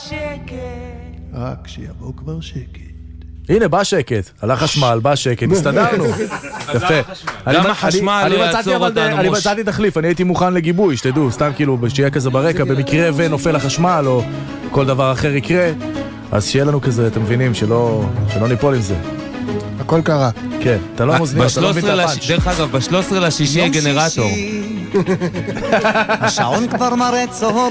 רק שיבוא כבר שקט. הנה, בא שקט. הלך חשמל, בא שקט, הסתדרנו. יפה. גם החשמל לא יעצור אותנו. אני מצאתי תחליף, אני הייתי מוכן לגיבוי, שתדעו, סתם כאילו, שיהיה כזה ברקע, במקרה ונופל החשמל, או כל דבר אחר יקרה, אז שיהיה לנו כזה, אתם מבינים, שלא ניפול עם זה. הכל קרה. כן, אתה לא מוזניות, אתה לא מבין את הפאנץ'. דרך אגב, ב-13 לשישי גנרטור. השעון כבר מראה צהור